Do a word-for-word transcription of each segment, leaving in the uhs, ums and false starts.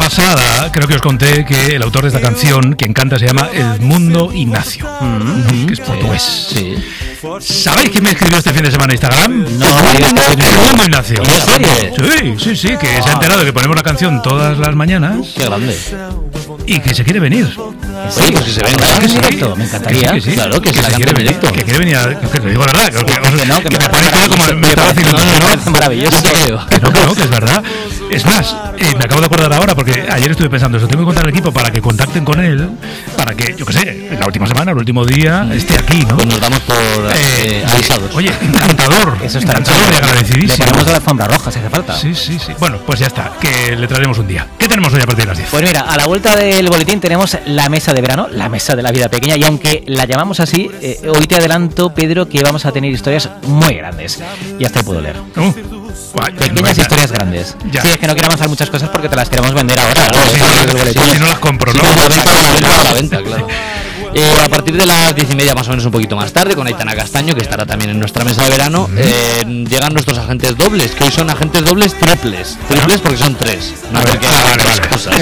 pasada creo que os conté que el autor de esta canción, quien canta, se llama Edmundo Ignacio, mm-hmm. que es portugués. Sí. ¿Sabéis quién me escribió este fin de semana en Instagram? No, Edmundo Ignacio. ¿En serio? Sí, sí, sí, que ah. se ha enterado de que ponemos la canción todas las mañanas. Qué grande. Y que se quiere venir. Sí, pues que se venga en directo, me encantaría. Que sí, que sí. Claro, que, que se, se quiere venir directo. Que quiere venir, a, que te digo la verdad, que, que, que no, que, que me, me parece como me estaba haciendo no, maravilloso. Que no, que no, que es verdad. Es más, eh, me acabo de acordar ahora porque ayer estuve pensando eso, tengo que contar al equipo para que contacten con él, para que, yo qué sé, en la última semana, el último día, esté aquí, ¿no? Pues nos damos por eh, eh, avisados. Oye, encantador. Eso está encantador y agradecidísimo. Le ponemos la alfombra roja si hace falta. Sí, sí, sí. Bueno, pues ya está, que le traeremos un día. ¿Qué tenemos hoy a partir de las diez? Pues mira, a la vuelta del boletín tenemos la mesa de verano, la mesa de la vida pequeña, y aunque la llamamos así, eh, hoy te adelanto, Pedro, que vamos a tener historias muy grandes. Y hasta ahí puedo leer. Uh, guay, Pequeñas bueno, historias grandes. Ya. Sí, es que no quiero avanzar muchas cosas porque te las queremos vender ahora. Claro, si, no, si, si no las compro, ¿no? Sí, a la venta, a la venta, a la venta, claro. Eh, a partir de las diez y media, más o menos un poquito más tarde, con Aitana Castaño, que estará también en nuestra mesa de verano, uh-huh. eh, llegan nuestros agentes dobles, que hoy son agentes dobles triples. Triples porque son tres. No sé qué vale, vale. cosas.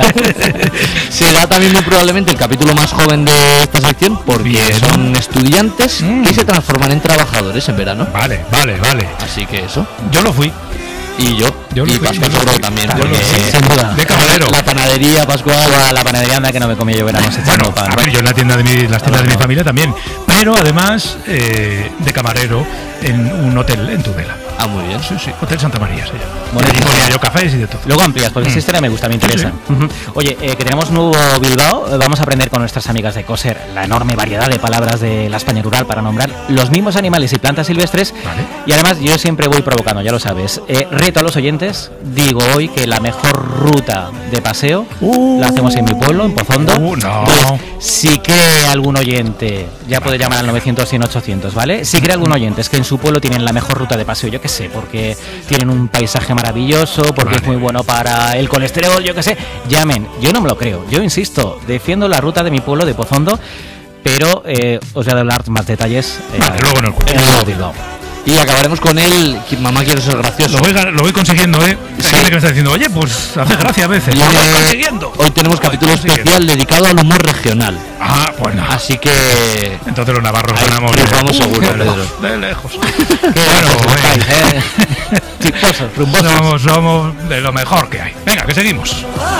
Será también muy probablemente el capítulo más joven de esta sección, porque Bien. son estudiantes mm. que se transforman en trabajadores en verano. Vale, vale, vale. Así que eso. Yo lo fui. Y yo, yo y Pascual seguro también, también porque sin duda. De camarero. La panadería, Pascual, la panadería anda que no me comí yo verano. Bueno, pan. A ver, yo en la tienda de mi, las tiendas de mi familia también, pero además eh, de camarero en un hotel en Tudela. Ah, muy bien. Sí, sí, Hotel Santa María se llama. Bueno, y ponía yo cafés y de todo. Luego amplias, porque mm. esa historia me gusta, me interesa. Sí, sí. Oye, eh, que tenemos nuevo Bilbao, vamos a aprender con nuestras amigas de Coser la enorme variedad de palabras de la España rural para nombrar los mismos animales y plantas silvestres. Vale. Y además yo siempre voy provocando, ya lo sabes. Eh, reto a los oyentes, digo hoy que la mejor ruta de paseo uh, la hacemos en mi pueblo, en Pozondo. Uh, no. Entonces, si cree algún oyente, ya puede llamar al novecientos, cien, ochocientos, ¿vale? Si cree algún oyente es que en su pueblo tienen la mejor ruta de paseo, yo qué sé, porque tienen un paisaje maravilloso, porque vale. es muy bueno para el colesterol, yo qué sé, llamen. Yo no me lo creo, yo insisto, defiendo la ruta de mi pueblo de Pozondo, pero eh, os voy a hablar más detalles eh, vale, luego en el en el Bilbao. Y acabaremos con él. Mamá, quiero ser gracioso. Lo voy, lo voy consiguiendo, ¿eh? Hay sí. gente que me está diciendo, oye, pues hace gracia a veces. Lo voy consiguiendo. Hoy tenemos capítulo especial dedicado al humor regional. Ah, bueno. Así que. Entonces los navarros ganamos. Nos vamos seguros, uh, de lejos. Qué bueno, eh. Chistosos, somos, somos de lo mejor que hay. Venga, que seguimos.